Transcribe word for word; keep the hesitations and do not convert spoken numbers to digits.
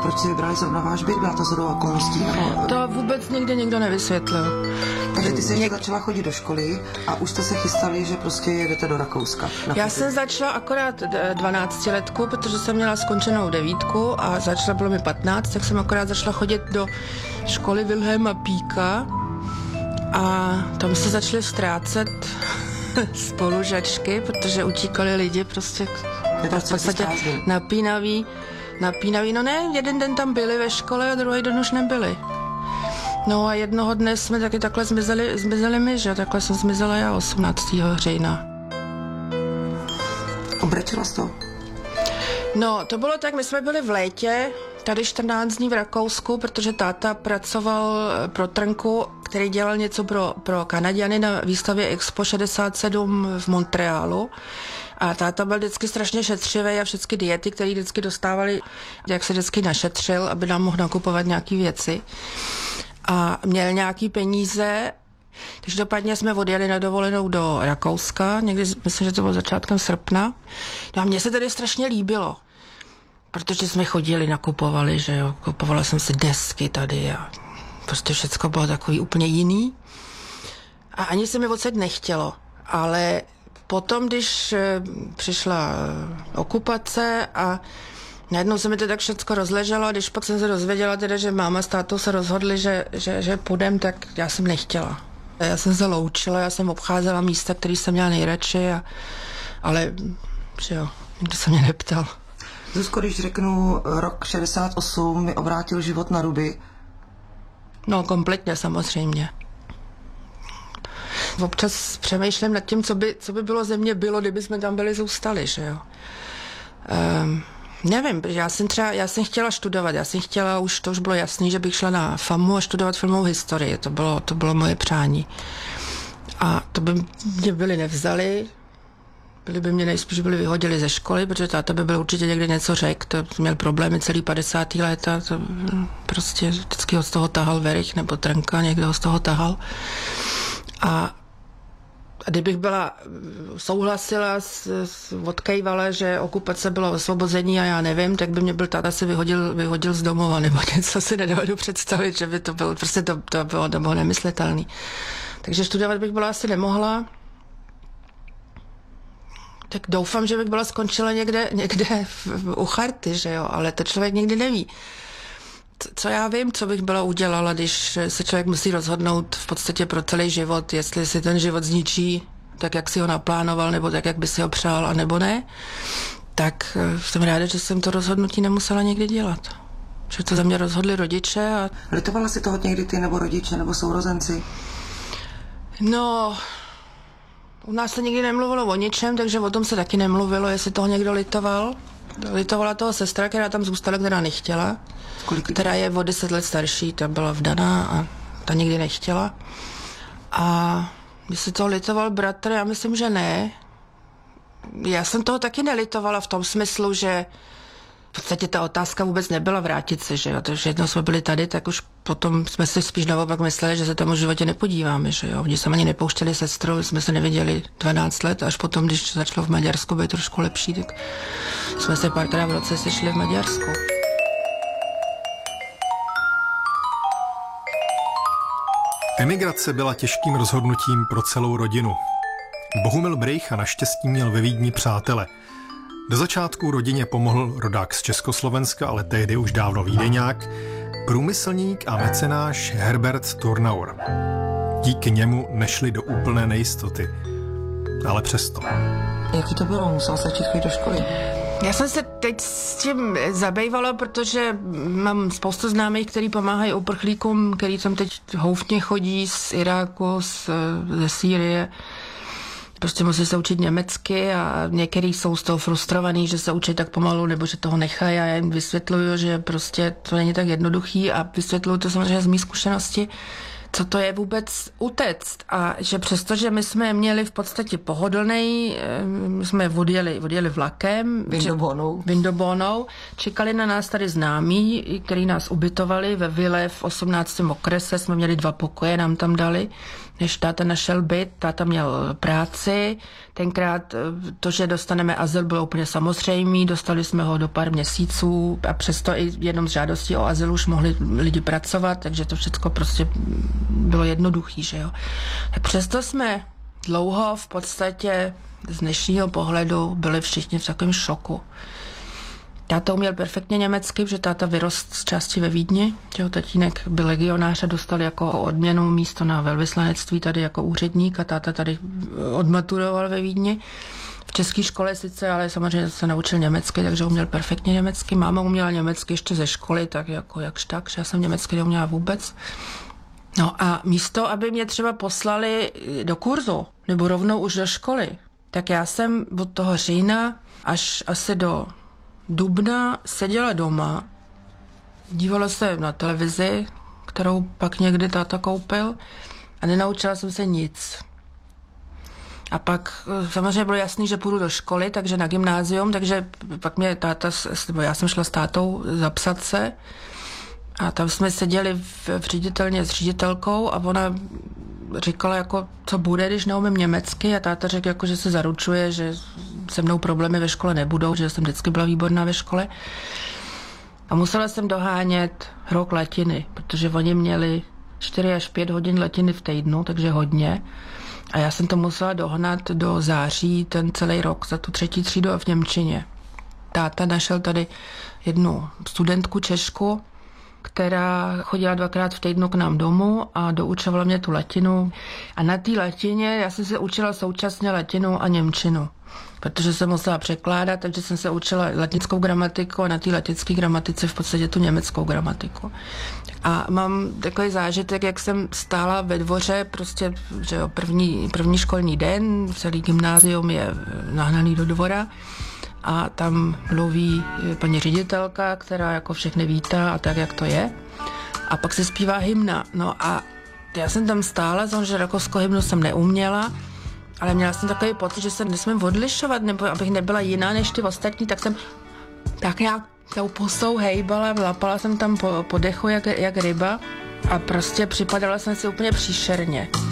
proč si vybrali zrovna váš byt? Byla to shodou okolností? Nebo... To vůbec nikdy nikdo nevysvětlil. Takže ty jsi Něk... začala chodit do školy a už jste se chystali, že prostě jedete do Rakouska. Já jsem začala akorát dvanáctiletku, protože jsem měla skončenou devítku a začala, bylo mi patnáct, tak jsem akorát začala chodit do školy Wilhelma Píka a tam se začaly ztrácet spolužačky, protože utíkali lidi prostě v podstatě napínaví. Napínaví, no ne, jeden den tam byli ve škole a druhý den už nebyli. No a jednoho dne jsme taky takhle zmizeli, zmizeli my, že takhle jsem zmizela já osmnáctého října. Obrečila jsi to? No, to bylo tak, my jsme byli v létě, tady čtrnáct dní v Rakousku, protože táta pracoval pro Trnku, který dělal něco pro, pro Kanaďany na výstavě Expo šedesát sedm v Montrealu. A táta byl vždycky strašně šetřivý a všechny diety, které vždycky dostávali, jak se vždycky našetřil, aby nám mohl nakupovat nějaké věci. A měl nějaký peníze, takže dopadně jsme odjeli na dovolenou do Rakouska, někdy, myslím, že to bylo začátkem srpna. No a mně se tady strašně líbilo, protože jsme chodili, nakupovali, že jo, kupovala jsem si desky tady a prostě všecko bylo takový úplně jiný. A ani se mi odsaď nechtělo, ale potom, když přišla okupace a najednou se mi to tak všecko rozleželo, a když pak jsem se dozvěděla teda, že máma s tátou se rozhodli, že, že, že půjdem, tak já jsem nechtěla. Já jsem se loučila, já jsem obcházela místa, který jsem měla nejradši, a, ale že jo, nikdo se mě neptal. Zuzko, když řeknu rok šedesát osm mi obrátil život na ruby. No kompletně samozřejmě. Občas přemýšlím nad tím, co by, co by bylo ze mě bylo, kdyby jsme tam byli zůstali, že jo. Um, nevím, já jsem třeba, já jsem chtěla studovat, já jsem chtěla, už to už bylo jasný, že bych šla na FAMu a studovat filmovou historii, to bylo, to bylo moje přání. A to by mě byli nevzali, byli by mě nejspíš byli vyhodili ze školy, protože táta by byl určitě někde něco řekl, to měl problémy celý padesátá léta, to prostě vždycky ho z toho tahal Verich nebo Trnka, někdo ho z toho tahal. A A kdybych byla souhlasila, s, s, odkejvala, že okupace byla osvobození a já nevím, tak by mě byl táta se vyhodil, vyhodil z domova, nebo něco si nedovedu představit, že by to bylo, prostě to, to bylo, to bylo nemyslitelný. Takže studovat bych byla asi nemohla. Tak doufám, že bych byla skončila někde, někde v, v, u charty, že jo, ale to člověk nikdy neví. Co já vím, co bych byla udělala, když se člověk musí rozhodnout v podstatě pro celý život, jestli si ten život zničí tak, jak si ho naplánoval, nebo tak, jak by si ho přál, a nebo ne, tak jsem ráda, že jsem to rozhodnutí nemusela nikdy dělat. Že to za mě rozhodli rodiče. A... Litovala si toho někdy ty, nebo rodiče, nebo sourozenci? No, u nás se nikdy nemluvilo o ničem, takže o tom se taky nemluvilo, jestli toho někdo litoval. Litovala toho sestra, která tam zůstala, která nechtěla. Kolik? Která je o deset let starší, ta byla vdaná a ta nikdy nechtěla. A jestli toho litoval bratr, já myslím, že ne. Já jsem toho taky nelitovala v tom smyslu, že v podstatě ta otázka vůbec nebyla vrátit se, že jo. Takže jednou jsme byli tady, tak už potom jsme si spíš naopak mysleli, že se tomu v životě nepodíváme, že jo. Oni se ani nepouštěli sestru, jsme se neviděli dvanáct let, až potom, když začalo v Maďarsku být trošku lepší, tak jsme se párkrát v roce sešli v Maďarsku. Emigrace byla těžkým rozhodnutím pro celou rodinu. Bohumil Brejcha naštěstí měl ve Vídni přátele. Do začátku rodině pomohl rodák z Československa, ale tehdy už dávno vídeňák, průmyslník a mecenáš Herbert Turnaur. Díky němu nešli do úplné nejistoty, ale přesto. Jaký to bylo? Musel se začít chodit do školy? Já jsem se teď s tím zabývala, protože mám spoustu známých, kteří pomáhají uprchlíkům, který tam teď houfně chodí z Iráku, z, ze Sýrie. Prostě musí se učit německy a některý jsou z toho frustrovaný, že se učí tak pomalu, nebo že toho nechají, a já jim vysvětluju, že prostě to není tak jednoduchý, a vysvětluju to samozřejmě z mý zkušenosti, co to je vůbec utéct, a že přestože my jsme měli v podstatě pohodlnej, my jsme odjeli, odjeli vlakem, Vindobónou. Vindobónou, čekali na nás tady známí, který nás ubytovali ve vile v osmnáctém okrese, jsme měli dva pokoje, nám tam dali, než táta našel byt, táta měl práci. Tenkrát to, že dostaneme azyl, bylo úplně samozřejmé. Dostali jsme ho do pár měsíců a přesto i jenom z žádostí o azyl už mohli lidi pracovat, takže to všechno prostě bylo jednoduchý, že jo. Tak přesto jsme dlouho v podstatě z dnešního pohledu byli všichni v takovém šoku. Táta uměl perfektně německy, protože táta vyrost z části ve Vídni. Jeho tatínek byl legionář a dostal jako odměnu místo na velvyslanectví tady jako úředník a táta tady odmaturoval ve Vídni. V české škole sice, ale samozřejmě se naučil německy, takže uměl perfektně německy. Máma uměla německy ještě ze školy, tak jako jakž tak, že já jsem německy neuměla vůbec. No a místo, aby mě třeba poslali do kurzu nebo rovnou už do školy, tak já jsem od toho října až asi do dubna seděla doma, dívala se na televizi, kterou pak někdy táta koupil a nenaučila jsem se nic. A pak samozřejmě bylo jasný, že půjdu do školy, takže na gymnázium, takže pak mě táta, nebo já jsem šla s tátou zapsat se a tam jsme seděli v, v ředitelně s ředitelkou a ona říkala, jako, co bude, když neumím německy a táta řekl, jako, že se zaručuje, že se mnou problémy ve škole nebudou, že jsem vždycky byla výborná ve škole. A musela jsem dohánět rok latiny, protože oni měli čtyři až pět hodin latiny v týdnu, takže hodně. A já jsem to musela dohnat do září ten celý rok za tu třetí třídu a v němčině. Táta našel tady jednu studentku Češku, která chodila dvakrát v týdnu k nám domů a doučovala mě tu latinu. A na té latině já jsem se učila současně latinu a němčinu, protože jsem musela překládat, takže jsem se učila latinskou gramatiku a na té latinské gramatice v podstatě tu německou gramatiku. A mám takový zážitek, jak jsem stála ve dvoře, prostě, že jo, první, první školní den, celý gymnázium je nahnaný do dvora, a tam mluví paní ředitelka, která jako všechny vítá a tak, jak to je. A pak se zpívá hymna. No a já jsem tam stála, že rakouskou hymnu jsem neuměla, ale měla jsem takový pocit, že se nesmím odlišovat, nebo abych nebyla jiná než ty ostatní, tak jsem tak nějak tou pusou hejbala, lapala jsem tam po, po dechu jak, jak ryba a prostě připadala jsem si úplně příšerně.